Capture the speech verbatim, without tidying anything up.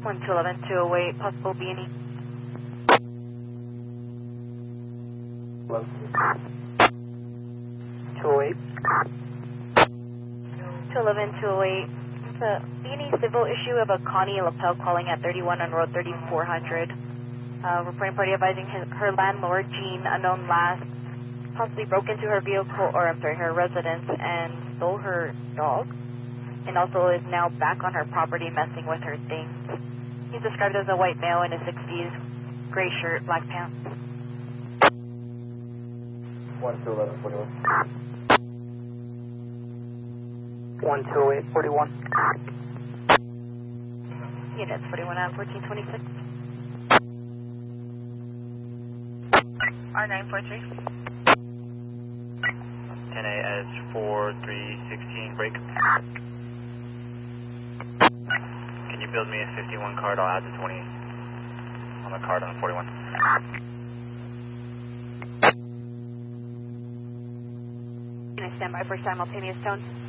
one two eleven two oh eight, possible B and E. two oh eight. two eleven two oh eight. It's a B and E civil issue of a Connie Lapel calling at thirty-one on road thirty-four hundred. Uh, reporting party advising his, her landlord, Jean, unknown last, possibly broke into her vehicle, or I'm sorry, her residence and stole her dog, and also is now back on her property messing with her things. He's described as a white male in his sixties, gray shirt, black pants. one two eleven forty-one. one two oh eight forty-one. Units forty-one out fourteen twenty-six. R nine four three. ten A S four three sixteen, break. Can you build me a fifty-one card? I'll add the twenty on the card on the forty-one. Can I stand by for simultaneous tone?